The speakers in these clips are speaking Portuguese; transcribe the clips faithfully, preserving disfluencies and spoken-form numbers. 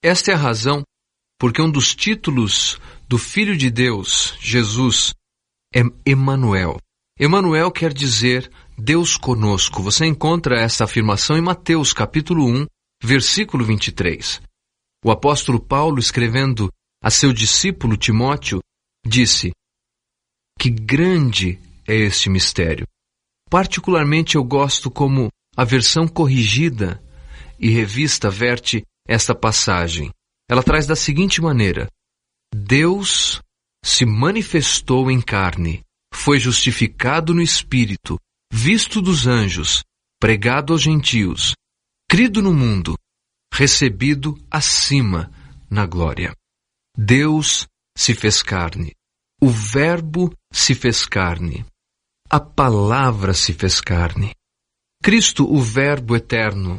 Esta é a razão porque um dos títulos do Filho de Deus, Jesus, é Emanuel. Emanuel quer dizer Deus conosco. Você encontra essa afirmação em Mateus capítulo um, versículo vinte e três. O apóstolo Paulo, escrevendo a seu discípulo Timóteo, disse: que grande é este mistério. Particularmente eu gosto como a versão corrigida e revista verte esta passagem. Ela traz da seguinte maneira: Deus se manifestou em carne, foi justificado no Espírito, visto dos anjos, pregado aos gentios, crido no mundo, recebido acima na glória. Deus se fez carne. O Verbo se fez carne. A Palavra se fez carne. Cristo, o Verbo eterno.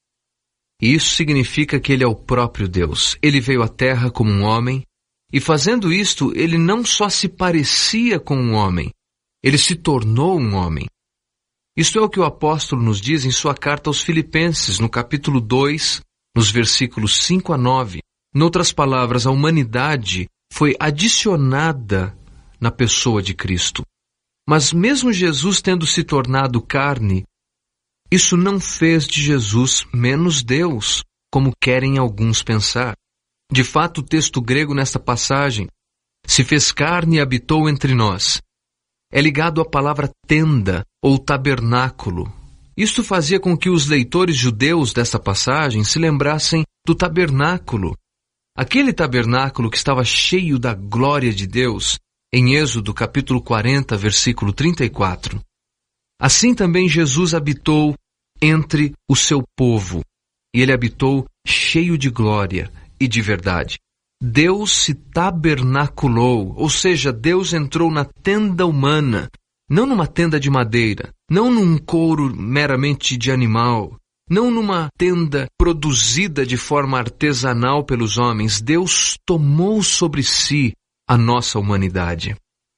E isso significa que Ele é o próprio Deus. Ele veio à Terra como um homem, e fazendo isto, Ele não só se parecia com um homem, Ele se tornou um homem. Isto é o que o apóstolo nos diz em sua carta aos Filipenses, no capítulo dois, nos versículos cinco a nove. Noutras palavras, a humanidade foi adicionada na pessoa de Cristo. Mas mesmo Jesus tendo se tornado carne, isso não fez de Jesus menos Deus, como querem alguns pensar. De fato, o texto grego nesta passagem, se fez carne e habitou entre nós, é ligado à palavra tenda ou tabernáculo. Isto fazia com que os leitores judeus desta passagem se lembrassem do tabernáculo. Aquele tabernáculo que estava cheio da glória de Deus, em Êxodo capítulo quarenta, versículo trinta e quatro. Assim também Jesus habitou entre o seu povo, e ele habitou cheio de glória e de verdade. Deus se tabernaculou, ou seja, Deus entrou na tenda humana, não numa tenda de madeira, não num couro meramente de animal, não numa tenda produzida de forma artesanal pelos homens. Deus tomou sobre si a nossa humanidade.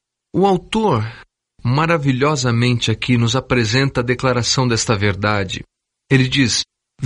O autor, maravilhosamente aqui, nos apresenta a declaração desta verdade. Ele diz: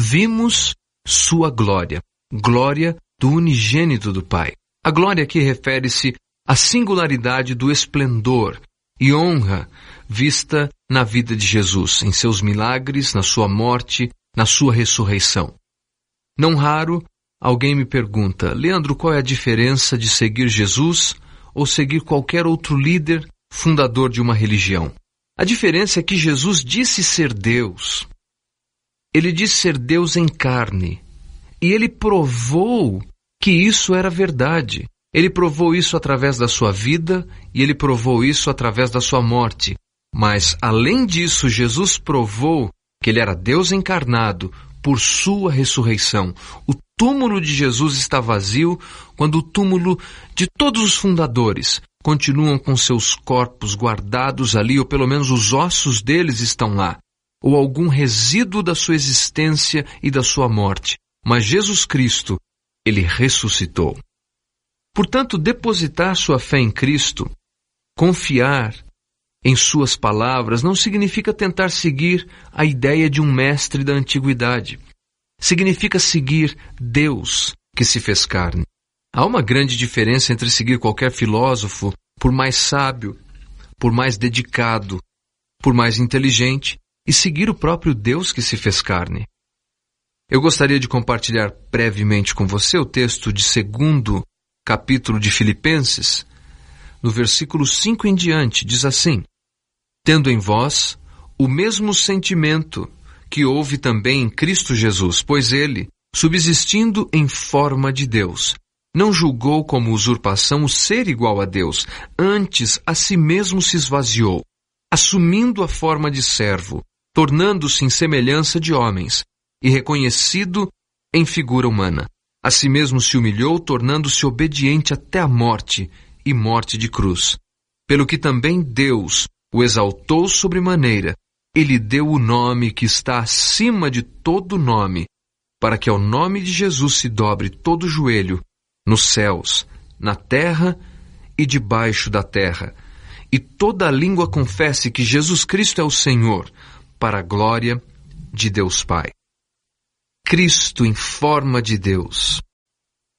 vimos sua glória, glória do unigênito do Pai. A glória aqui refere-se à singularidade do esplendor e honra vista na vida de Jesus, em seus milagres, na sua morte, na sua ressurreição. Não raro, alguém me pergunta: Leandro, qual é a diferença de seguir Jesus ou seguir qualquer outro líder fundador de uma religião? A diferença é que Jesus disse ser Deus. Ele disse ser Deus em carne. E ele provou que isso era verdade. Ele provou isso através da sua vida e ele provou isso através da sua morte. Mas, além disso, Jesus provou que ele era Deus encarnado por sua ressurreição. O túmulo de Jesus está vazio quando o túmulo de todos os fundadores continuam com seus corpos guardados ali, ou pelo menos os ossos deles estão lá, ou algum resíduo da sua existência e da sua morte. Mas Jesus Cristo, ele ressuscitou. Portanto, depositar sua fé em Cristo, confiar em suas palavras, não significa tentar seguir a ideia de um mestre da antiguidade. Significa seguir Deus que se fez carne. Há uma grande diferença entre seguir qualquer filósofo, por mais sábio, por mais dedicado, por mais inteligente, e seguir o próprio Deus que se fez carne. Eu gostaria de compartilhar brevemente com você o texto de segundo capítulo de Filipenses. No versículo cinco em diante, diz assim: tendo em vós o mesmo sentimento que houve também em Cristo Jesus, pois ele, subsistindo em forma de Deus, não julgou como usurpação o ser igual a Deus, antes a si mesmo se esvaziou, assumindo a forma de servo, tornando-se em semelhança de homens, e reconhecido em figura humana. A si mesmo se humilhou, tornando-se obediente até a morte, e morte de cruz. Pelo que também Deus o exaltou sobremaneira, e lhe deu o nome que está acima de todo nome, para que ao nome de Jesus se dobre todo o joelho, nos céus, na terra e debaixo da terra, e toda a língua confesse que Jesus Cristo é o Senhor, para a glória de Deus Pai. Cristo em forma de Deus,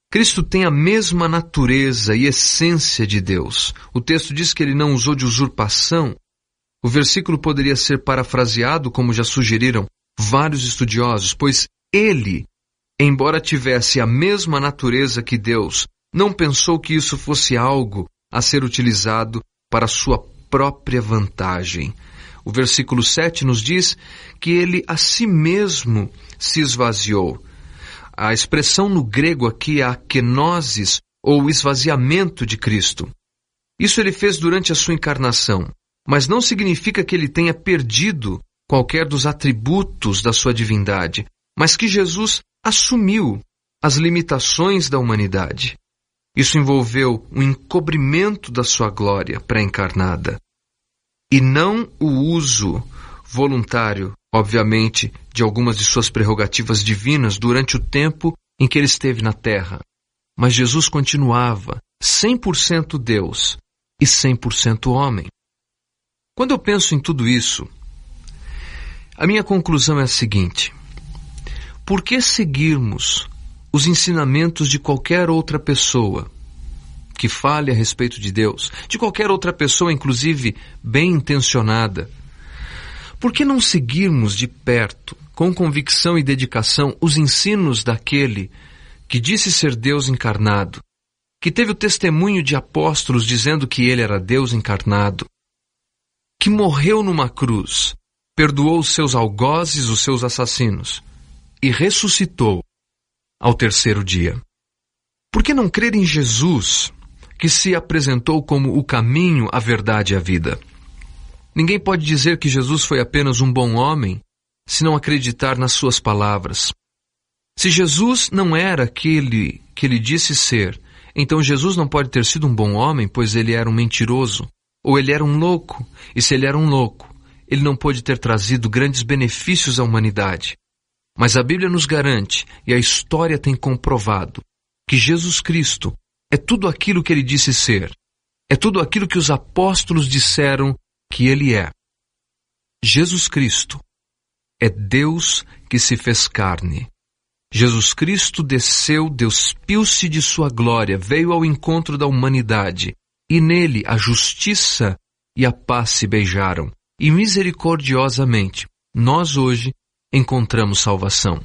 Cristo tem a mesma natureza e essência de Deus. O texto diz que ele não usou de usurpação. O versículo poderia ser parafraseado, como já sugeriram vários estudiosos, pois ele, embora tivesse a mesma natureza que Deus, não pensou que isso fosse algo a ser utilizado para sua própria vantagem. O versículo sete nos diz que ele a si mesmo se esvaziou. A expressão no grego aqui é a kenosis, ou esvaziamento de Cristo. Isso ele fez durante a sua encarnação, mas não significa que ele tenha perdido qualquer dos atributos da sua divindade, mas que Jesus assumiu as limitações da humanidade. Isso envolveu o encobrimento da sua glória pré-encarnada, e não o uso voluntário, obviamente, de algumas de suas prerrogativas divinas durante o tempo em que ele esteve na terra. Mas Jesus continuava cem por cento Deus e cem por cento homem. Quando eu penso em tudo isso, a minha conclusão é a seguinte: por que seguirmos os ensinamentos de qualquer outra pessoa que fale a respeito de Deus, de qualquer outra pessoa, inclusive bem intencionada? Por que não seguirmos de perto, com convicção e dedicação, os ensinos daquele que disse ser Deus encarnado, que teve o testemunho de apóstolos dizendo que ele era Deus encarnado, que morreu numa cruz, perdoou os seus algozes, os seus assassinos, e ressuscitou ao terceiro dia? Por que não crer em Jesus, que se apresentou como o caminho, a verdade e a vida? Ninguém pode dizer que Jesus foi apenas um bom homem se não acreditar nas suas palavras. Se Jesus não era aquele que ele disse ser, então Jesus não pode ter sido um bom homem, pois ele era um mentiroso, ou ele era um louco, e se ele era um louco, ele não pôde ter trazido grandes benefícios à humanidade. Mas a Bíblia nos garante, e a história tem comprovado, que Jesus Cristo é tudo aquilo que ele disse ser, é tudo aquilo que os apóstolos disseram que ele é. Jesus Cristo é Deus que se fez carne. Jesus Cristo desceu, despiu-se de sua glória, veio ao encontro da humanidade, e nele a justiça e a paz se beijaram, e misericordiosamente nós hoje encontramos salvação.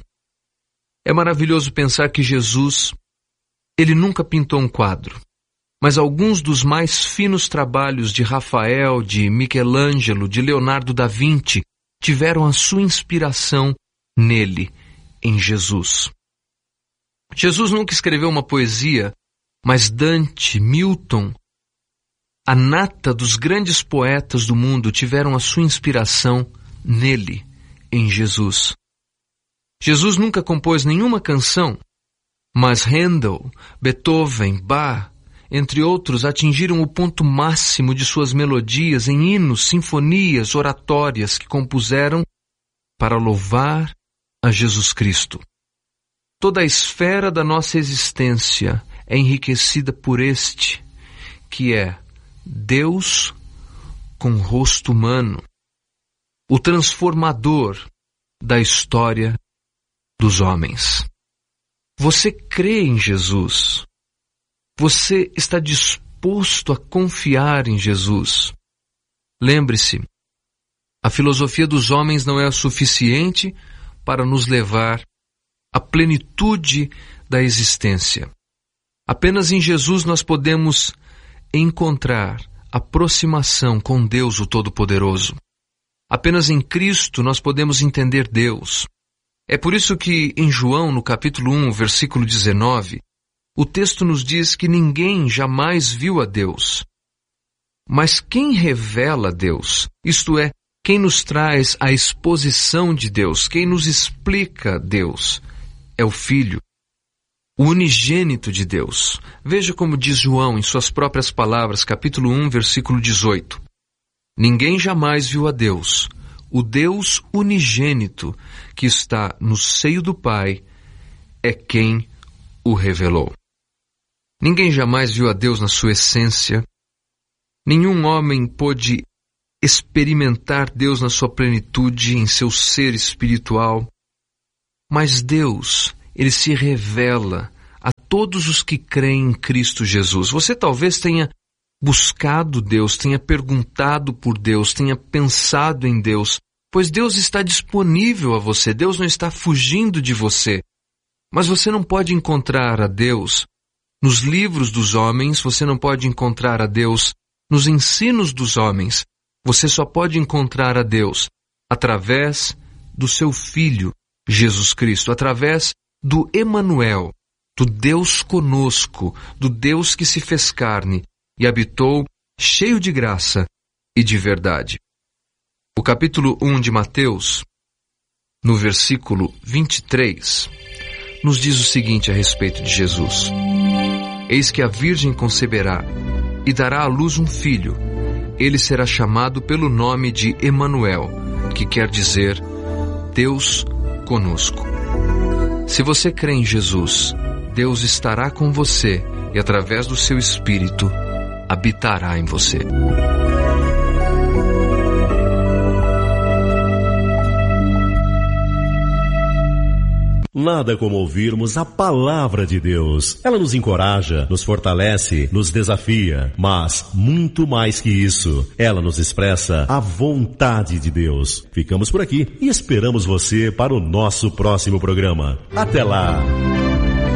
É maravilhoso pensar que Jesus, ele nunca pintou um quadro, mas alguns dos mais finos trabalhos de Rafael, de Michelangelo, de Leonardo da Vinci tiveram a sua inspiração nele, em Jesus. Jesus nunca escreveu uma poesia, mas Dante, Milton, a nata dos grandes poetas do mundo tiveram a sua inspiração nele, em Jesus. Jesus nunca compôs nenhuma canção, mas Handel, Beethoven, Bach, entre outros, atingiram o ponto máximo de suas melodias em hinos, sinfonias, oratórias que compuseram para louvar a Jesus Cristo. Toda a esfera da nossa existência é enriquecida por este, que é Deus com rosto humano, o transformador da história dos homens. Você crê em Jesus? Você está disposto a confiar em Jesus? Lembre-se, a filosofia dos homens não é o suficiente para nos levar à plenitude da existência. Apenas em Jesus nós podemos encontrar aproximação com Deus, o Todo-Poderoso. Apenas em Cristo nós podemos entender Deus. É por isso que em João, no capítulo um, versículo dezenove, o texto nos diz que ninguém jamais viu a Deus. Mas quem revela Deus, isto é, quem nos traz a exposição de Deus, quem nos explica Deus, é o Filho, o unigênito de Deus. Veja como diz João em suas próprias palavras, capítulo um, versículo dezoito. Ninguém jamais viu a Deus, o Deus unigênito que está no seio do Pai é quem o revelou. Ninguém jamais viu a Deus na sua essência. Nenhum homem pôde experimentar Deus na sua plenitude, em seu ser espiritual. Mas Deus, ele se revela a todos os que creem em Cristo Jesus. Você talvez tenha buscado Deus, tenha perguntado por Deus, tenha pensado em Deus, pois Deus está disponível a você, Deus não está fugindo de você. Mas você não pode encontrar a Deus nos livros dos homens, você não pode encontrar a Deus nos ensinos dos homens. Você só pode encontrar a Deus através do seu Filho, Jesus Cristo, através do Emanuel, do Deus conosco, do Deus que se fez carne e habitou cheio de graça e de verdade. O capítulo um de Mateus, no versículo vinte e três, nos diz o seguinte a respeito de Jesus: Eis que a Virgem conceberá e dará à luz um filho. Ele será chamado pelo nome de Emanuel, que quer dizer Deus conosco. Se você crê em Jesus, Deus estará com você e através do seu Espírito habitará em você. Nada como ouvirmos a palavra de Deus. Ela nos encoraja, nos fortalece, nos desafia, mas muito mais que isso, ela nos expressa a vontade de Deus. Ficamos por aqui e esperamos você para o nosso próximo programa. Até lá!